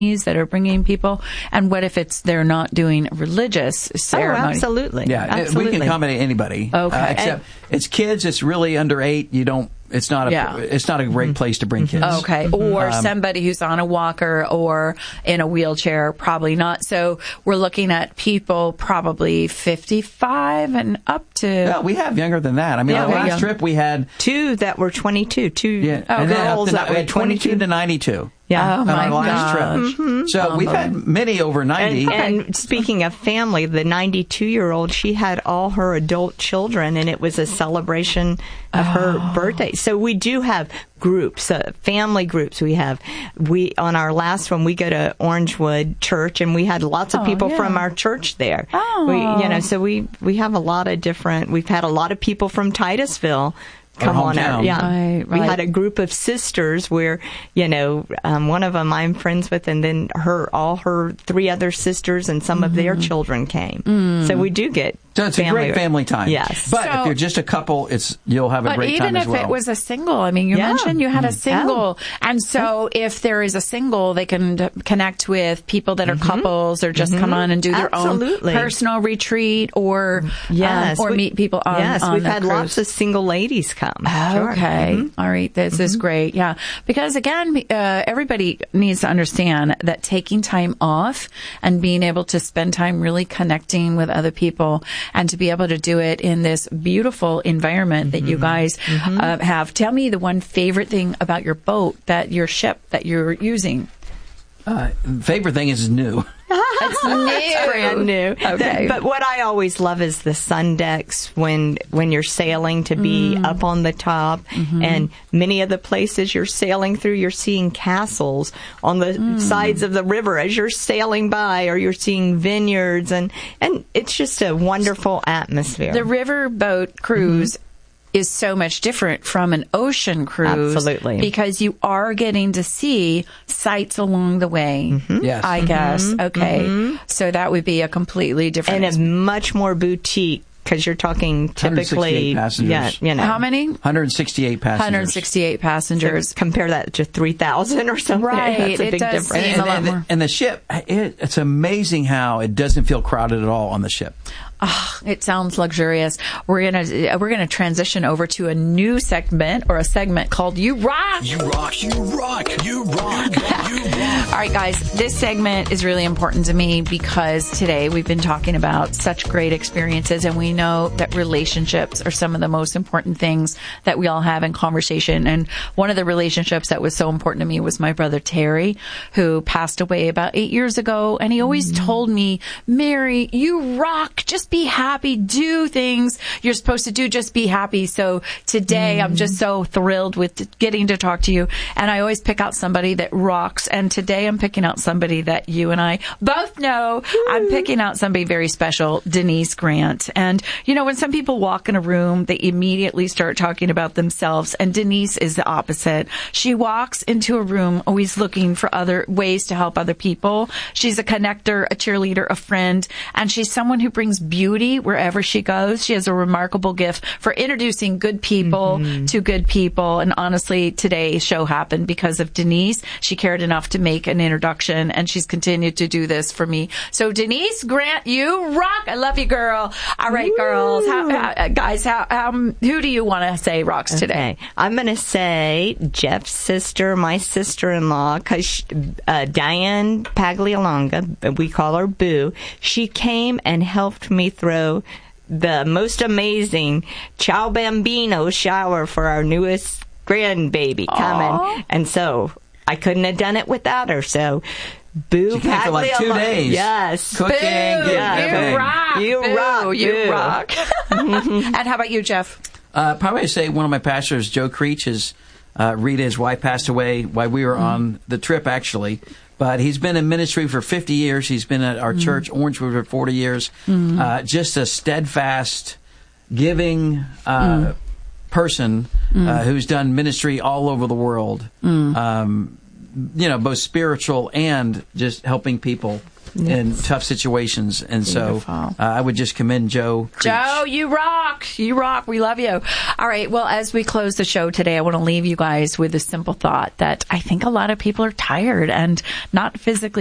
that are bringing people, and what if they're not doing religious ceremony? Oh, absolutely. Yeah, absolutely. we can accommodate anybody. Okay. Except it's kids. It's really under 8. You don't. It's not a great place to bring kids. Okay. Or somebody who's on a walker or in a wheelchair, probably not. So we're looking at people probably 55 and up to... Yeah, we have younger than that. I mean, the last trip we had... 2 that were 22. 2 girls that were 22 to 92. Yeah. Oh, my on our last trip. Mm-hmm. So we've had many over 90. And speaking of family, the 92-year-old, she had all her adult children, and it was a celebration of her birthday. So we do have groups, family groups. On our last one, we go to Orangewood Church, and we had lots of people from our church there. So we have a lot of different. We've had a lot of people from Titusville come on out. Yeah. Right. We had a group of sisters where, one of them I'm friends with, and then all her 3 other sisters and some of their children came. So we do get So it's a great family time. Yes. But if you're just a couple, you'll have a great time as well. But even if it was a single, I mean, you mentioned you had a single. And so if there is a single, they can connect with people that are couples or just come on and do their own personal retreat or meet people on Yes, we've had cruise. lots of single ladies come. Okay. All right. This is great. Yeah. Because again, everybody needs to understand that taking time off and being able to spend time really connecting with other people and to be able to do it in this beautiful environment that you guys have. Tell me the one favorite thing about your boat, your ship that you're using. Favorite thing is new. It's new. It's brand new. Okay. But what I always love is the sun decks when you're sailing, to be up on the top. And many of the places you're sailing through, you're seeing castles on the sides of the river as you're sailing by, or you're seeing vineyards, and it's just a wonderful atmosphere. The riverboat cruise is so much different from an ocean cruise. Absolutely. Because you are getting to see sights along the way. Yes. I guess. Okay. So that would be a completely different... And a much more boutique, because you're talking typically... 168 passengers. How many? 168 passengers. 168 passengers. So compare that to 3,000 or something. Right. That's a big does difference. seem a lot more. And the ship, it's amazing how it doesn't feel crowded at all on the ship. Oh, it sounds luxurious. We're gonna transition over to a new segment, or a segment called You Rock. You rock, you rock, you rock, you rock. All right, guys, this segment is really important to me because today we've been talking about such great experiences, and we know that relationships are some of the most important things that we all have in conversation. And one of the relationships that was so important to me was my brother Terry, who passed away about 8 years ago. And he always told me, Mary, you rock. Just be happy. Do things you're supposed to do. Just be happy. So today I'm just so thrilled with getting to talk to you. And I always pick out somebody that rocks. And today I'm picking out somebody that you and I both know. I'm picking out somebody very special, Denise Grant. And, when some people walk in a room, they immediately start talking about themselves. And Denise is the opposite. She walks into a room always looking for other ways to help other people. She's a connector, a cheerleader, a friend. And she's someone who brings beauty wherever she goes. She has a remarkable gift for introducing good people to good people. And honestly, today's show happened because of Denise. She cared enough to make an introduction, and she's continued to do this for me. So Denise Grant, you rock. I love you, girl. All right, girls. Guys, who do you want to say rocks today? Okay. I'm going to say Jeff's sister, my sister-in-law, because Diane Paglialonga, we call her Boo, she came and helped me throw the most amazing Ciao Bambino shower for our newest grandbaby coming. And so I couldn't have done it without her. So Boo, she came for like 2 days. Yes. Cooking. You rock. You rock. You rock. And how about you, Jeff? Probably say one of my pastors, Joe Creech, Rita, his wife, passed away while we were on the trip, actually. But he's been in ministry for 50 years. He's been at our church, Orangewood, for 40 years. Just a steadfast, giving person who's done ministry all over the world. Both spiritual and just helping people in tough situations. And so I would just commend Joe Creech. Joe, you rock. You rock. We love you. All right. Well, as we close the show today, I want to leave you guys with a simple thought that I think a lot of people are tired and not physically